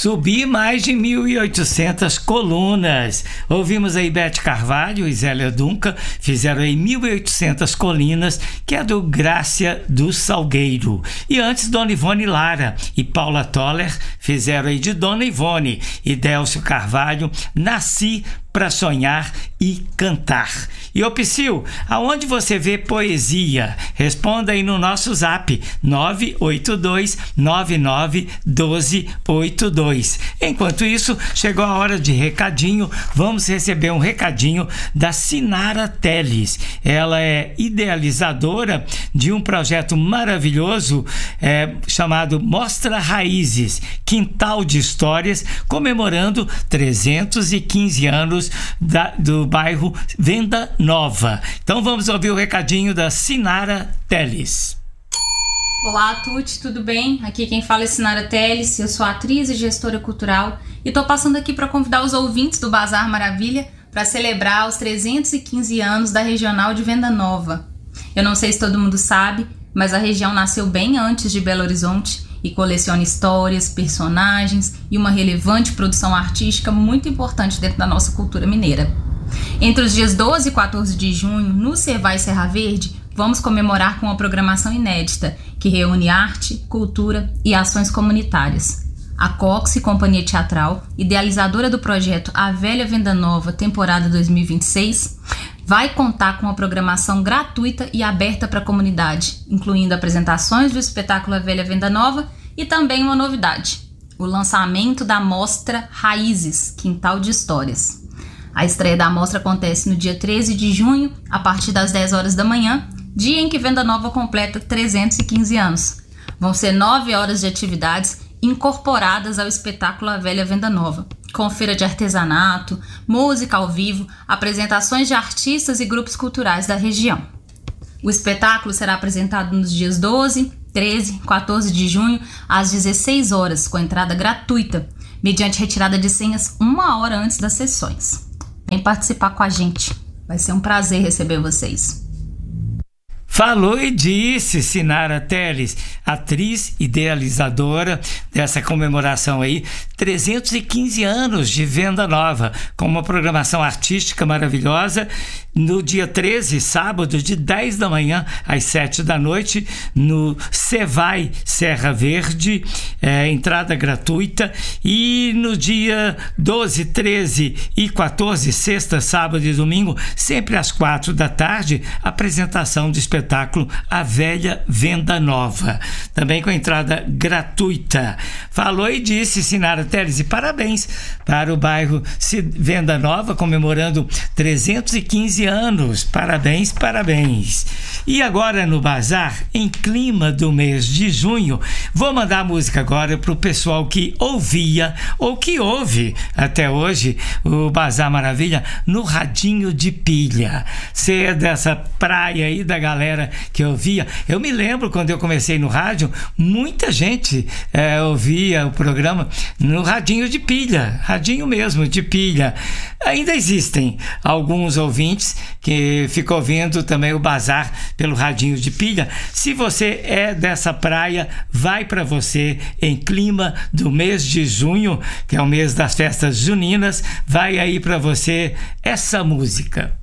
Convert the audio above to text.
Subi mais de 1.800 colunas. Ouvimos aí Beth Carvalho e Zélia Duncan, fizeram aí 1.800 colinas, que é do Grácia do Salgueiro. E antes, Dona Ivone Lara e Paula Toller fizeram aí de Dona Ivone. E Délcio Carvalho, Nasci para Sonhar e Cantar. E ô Psyu, aonde você vê poesia? Responda aí no nosso zap 982991282. Enquanto isso, chegou a hora de recadinho. Vamos receber um recadinho da Sinara Teles. Ela é idealizadora de um projeto maravilhoso chamado Mostra Raízes, Quintal de Histórias, comemorando 315 anos do bairro Venda Nova. Então vamos ouvir o recadinho da Sinara Teles. Olá, Tuti, tudo bem? Aqui quem fala é Sinara Teles, eu sou atriz e gestora cultural e estou passando aqui para convidar os ouvintes do Bazar Maravilha para celebrar os 315 anos da Regional de Venda Nova. Eu não sei se todo mundo sabe, mas a região nasceu bem antes de Belo Horizonte e coleciona histórias, personagens e uma relevante produção artística muito importante dentro da nossa cultura mineira. Entre os dias 12 e 14 de junho, no Servais Serra Verde, vamos comemorar com uma programação inédita que reúne arte, cultura e ações comunitárias. A Cox, Companhia Teatral, idealizadora do projeto A Velha Venda Nova, temporada 2026, vai contar com uma programação gratuita e aberta para a comunidade, incluindo apresentações do espetáculo A Velha Venda Nova e também uma novidade, o lançamento da mostra Raízes, Quintal de Histórias. A estreia da mostra acontece no dia 13 de junho, a partir das 10 horas da manhã, dia em que Venda Nova completa 315 anos. Vão ser 9 horas de atividades incorporadas ao espetáculo A Velha Venda Nova, com feira de artesanato, música ao vivo, apresentações de artistas e grupos culturais da região. O espetáculo será apresentado nos dias 12, 13 e 14 de junho, às 16 horas, com entrada gratuita, mediante retirada de senhas 1 hora antes das sessões. Vem participar com a gente, vai ser um prazer receber vocês. Falou e disse Sinara Teles, atriz idealizadora dessa comemoração aí, 315 anos de Venda Nova, com uma programação artística maravilhosa, no dia 13, sábado, de 10 da manhã às 7 da noite, no Servais Serra Verde, entrada gratuita, e no dia 12, 13 e 14, sexta, sábado e domingo, sempre às 4 da tarde, apresentação do espetáculo A Velha Venda Nova, também com entrada gratuita. Falou e disse Sinara Teles, e parabéns para o bairro Venda Nova, comemorando 315 anos. Parabéns, parabéns. E agora no Bazar, em clima do mês de junho, vou mandar a música agora para o pessoal que ouvia ou que ouve até hoje o Bazar Maravilha no radinho de pilha. Você é dessa praia aí da galera que ouvia. Eu me lembro quando eu comecei no rádio, muita gente ouvia o programa no radinho de pilha, radinho mesmo de pilha. Ainda existem alguns ouvintes que ficam ouvindo também o Bazar pelo radinho de pilha. Se você é dessa praia, vai para você em clima do mês de junho, que é o mês das festas juninas, vai aí para você essa música.